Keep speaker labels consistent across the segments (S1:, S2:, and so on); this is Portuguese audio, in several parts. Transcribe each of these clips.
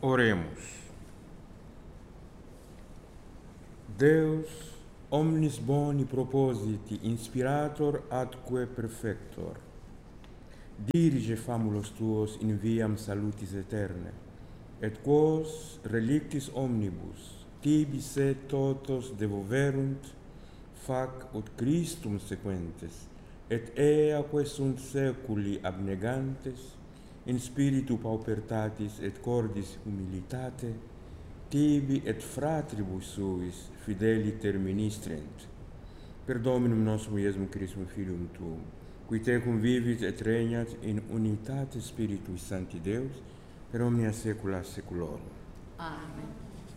S1: Oremos. Deus, omnis boni propositi, inspirator atque perfector, dirige famulos tuos in viam salutis aeterne, et quos relictis omnibus tibi se totos devoverunt, fac ut Christum sequentes, et eaque sunt seculi abnegantes, in spiritu paupertatis et cordis humilitate, tibi et fratribus suis fideliter ministrent. Per Dominum nostrum Iesum Christum Filium Tuum, qui tecum vivit et regnat in unitate Spiritui Sancti Deus, per omnia saecula saeculorum.
S2: Amen.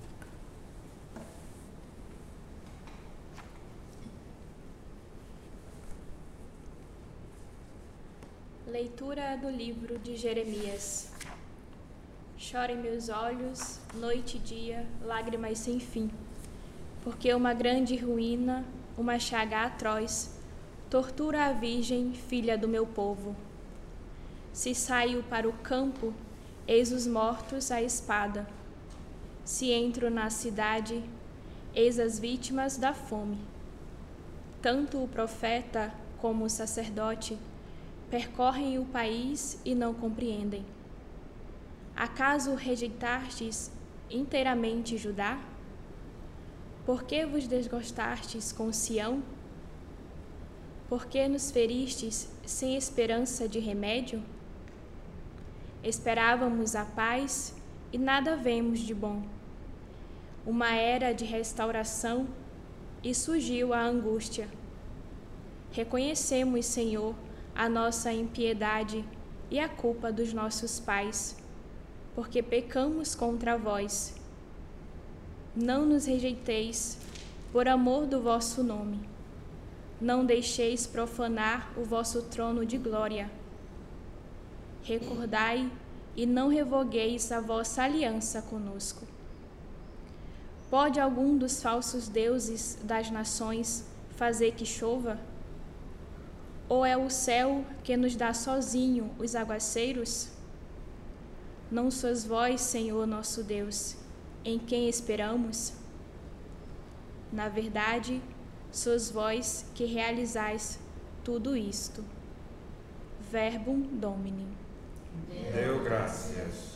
S3: Leitura do livro de Jeremias. Chorem meus olhos, noite e dia, lágrimas sem fim, porque uma grande ruína, uma chaga atroz, tortura a virgem, filha do meu povo. Se saio para o campo, eis os mortos à espada. Se entro na cidade, eis as vítimas da fome. Tanto o profeta como o sacerdote percorrem o país e não compreendem. Acaso rejeitastes inteiramente Judá? Por que vos desgostastes com Sião? Por que nos feristes sem esperança de remédio? Esperávamos a paz e nada vemos de bom. Uma era de restauração e surgiu a angústia. Reconhecemos, Senhor, a nossa impiedade e a culpa dos nossos pais, porque pecamos contra vós. Não nos rejeiteis por amor do vosso nome. Não deixeis profanar o vosso trono de glória. Recordai e não revogueis a vossa aliança conosco. Pode algum dos falsos deuses das nações fazer que chova? Ou é o céu que nos dá sozinho os aguaceiros? Não sois vós, Senhor nosso Deus, em quem esperamos? Na verdade, sois vós que realizais tudo isto. Verbum Domini.
S1: Deo gratias.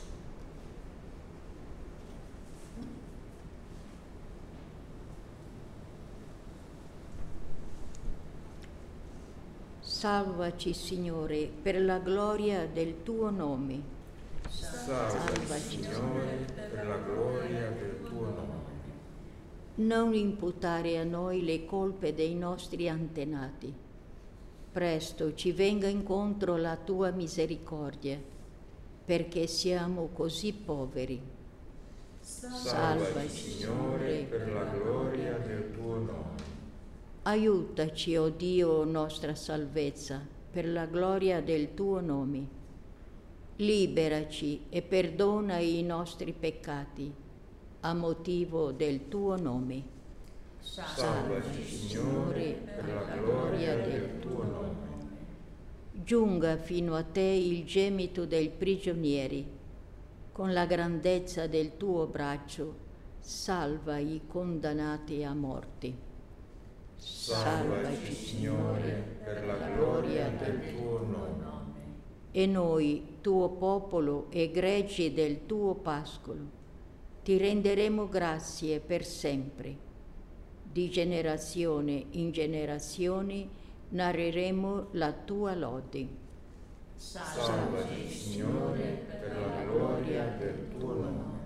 S2: Salvaci, Signore, per la gloria del tuo nome.
S1: Salvaci, Signore, per la gloria del tuo nome.
S2: Non imputare a noi le colpe dei nostri antenati. Presto ci venga incontro la tua misericordia, perché siamo così poveri.
S1: Salvaci, Signore, per la gloria del tuo nome.
S2: Aiutaci, o Dio, nostra salvezza, per la gloria del tuo nome. Liberaci e perdona i nostri peccati, a motivo del tuo nome.
S1: Salvaci, Signore, per la gloria del tuo nome.
S2: Giunga fino a te il gemito dei prigionieri. Con la grandezza del tuo braccio, salva i condannati a morte.
S1: Salvaci, Signore, per la gloria del tuo nome.
S2: E noi, tuo popolo e greggi del tuo pascolo, ti renderemo grazie per sempre. Di generazione in generazione narreremo la tua lode.
S1: Salvaci, Signore, per la gloria del tuo nome.